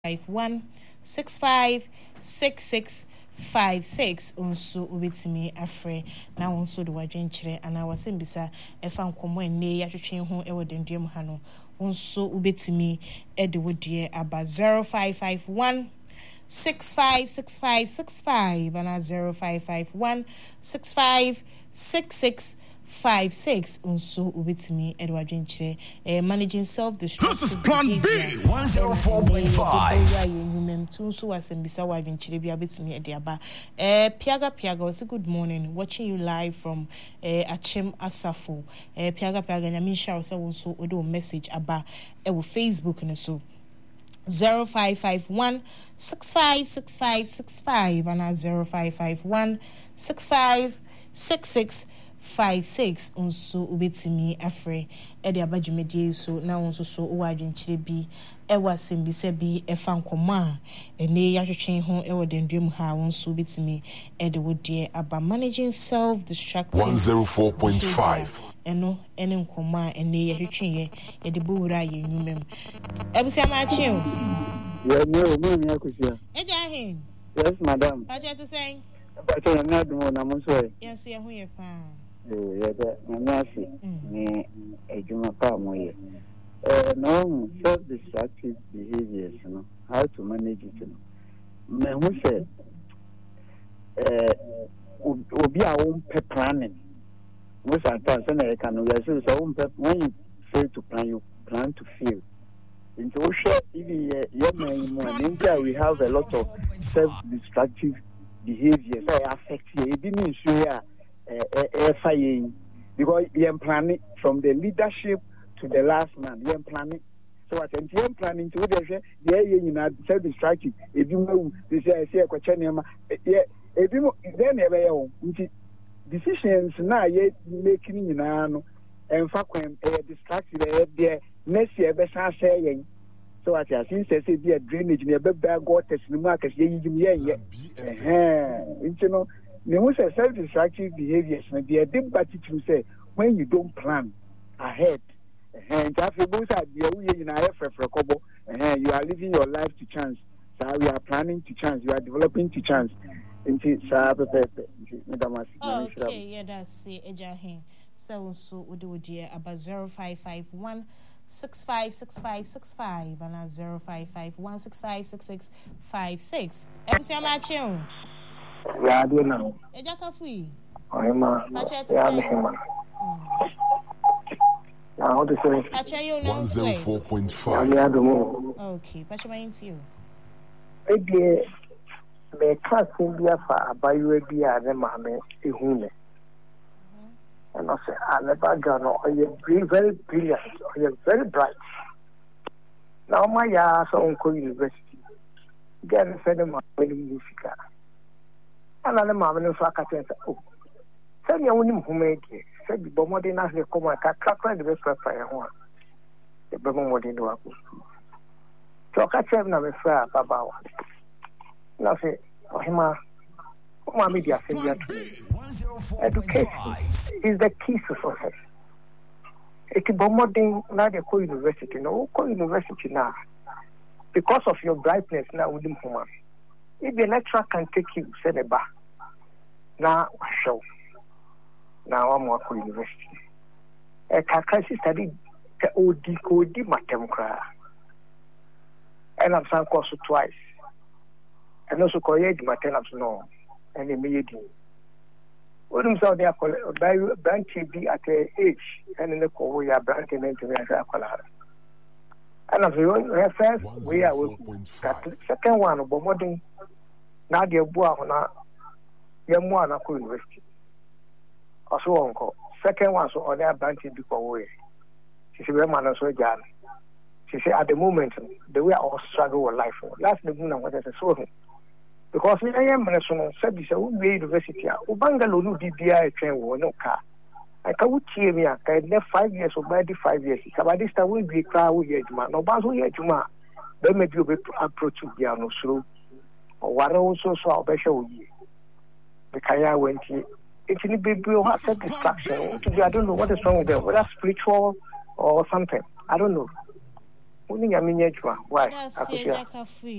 656656 unso ubetimi afre na unso do wadwenkyere ana wasembisa efa nkomo enne ya twetwe ho e wodendiem ha no unso ubetimi e de wodie aba 0551 656565 and 0551 656656 unso ubitimi Edward Jenchire managing self-destructive. This is Plan B 104.5. Human so wasembisa wa Jenchire bia bitimi ediaba. Piaga was good morning. Watching you live from Achem Asafo. Piaga nyamisha unso odo message aba e Facebook and so 0551 656565 and 0551 656656 unso ubetimi afre e de abadwumedie so na unso so owadwenkyere bi e wasembisa bi e fa nkoma ene yahwetwe ho e wodendwem ha unso ubetimi e de wodie aba managing self destructive 104.5 eno ene nkoma ene yahwetwe ye de bowura ye nwumem ebusia ma chi o me akusia eja hin yes madam pacha to say pacha na do na mo so yes ye hu ye pa na ni ejuma pa mo ye no self destructive behaviors no how to manage it no me hu say obi a won pe planning most of the time I can when you fail to plan you plan to fail. In social we have a lot of self-destructive behaviors that affect you. It means you are because you planning from the leadership to the last man. You planning. So at the planning to the self-destructive. If you say a question, if you then decisions now yet making no and fucking distracted there next year be saying so at your since say be a drainage near bag water in the market you know the self destructive behaviors may be a deep but to say when you don't plan ahead and after both are the in for couple you are living your life to chance, so we are planning to chance, you are developing to chance. Okay, yeah, that's it. Ejahin. So would you about 0551 656565 and 0551 656656. Ebusia machu. Yeah, I do know. Ejaka fui. Ohima. Yeah, Mihima. Now to say 104.5. Okay, pacha ma into you. Me class in Bia for Abayu Bia and Mamma Ihune. And I say, I never got no, you're very brilliant, or you're very bright. Now, my uncle university, get a friend of mine in Musica. Another mamma in Fakata, oh, send your woman who make it, said the Bomodina, the Coma, Cacra, the best fire one. The Bomodino. So I can't have a fair about now say, Ohima, media education is the key to success. It's bombarding now the university. No, university now. Because of your brightness now within human. If the lecturer can take you, send a bar. Now, show. Now I'm more university. A Kakasi studied the OD Matemkra. And I've sung course twice. And also create materials no and immediately. What do they are branch be at a age and in the Korea branch and international color. And as we first we are second one of Bomoding Nadia Buana Yamuana University. Also uncle. Second one so on their branch before way. She said man so Jan. She said at the moment the way all struggle with life. Last the moon what I saw him. Because I am a service, I will be university. Ubangalo no DBI train no car. I can't hear me. I left 5 years or maybe 5 years. But this time will be a crowd here, no bazo here, Juma. Then maybe you approach to Giano through or what also saw a special year. The Kaya went here. It's in the baby or has satisfaction. I don't know what is wrong with them, whether spiritual or something. I don't know. Uni nyame nya adwuma. Why? That's Akosia.